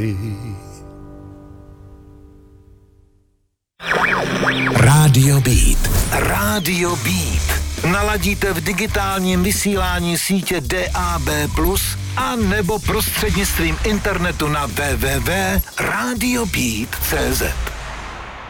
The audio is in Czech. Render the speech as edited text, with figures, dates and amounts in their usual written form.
Rádio Beat. Rádio Beat. Naladíte v digitálním vysílání sítě DAB+, a nebo prostřednictvím internetu na www.radiobeat.cz.